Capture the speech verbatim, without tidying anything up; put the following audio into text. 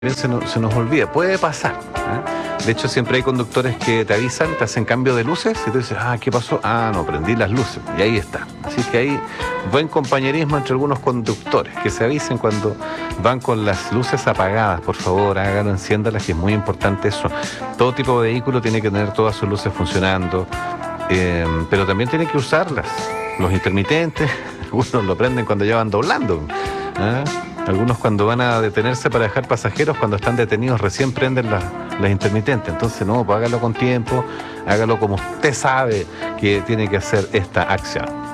se nos, se nos olvida, puede pasar, ¿eh? De hecho, siempre hay conductores que te avisan, te hacen cambio de luces y tú dices, ah, ¿qué pasó? Ah, no, prendí las luces y ahí está. Así que hay buen compañerismo entre algunos conductores, que se avisen cuando van con las luces apagadas, por favor, háganlo, enciéndalas, que es muy importante eso. Todo tipo de vehículo tiene que tener todas sus luces funcionando, eh, pero también tiene que usarlas. Los intermitentes, algunos lo prenden cuando ya van doblando, ¿eh? Algunos cuando van a detenerse para dejar pasajeros, cuando están detenidos, recién prenden las, las intermitentes. Entonces, no, pues hágalo con tiempo, hágalo como usted sabe que tiene que hacer esta acción.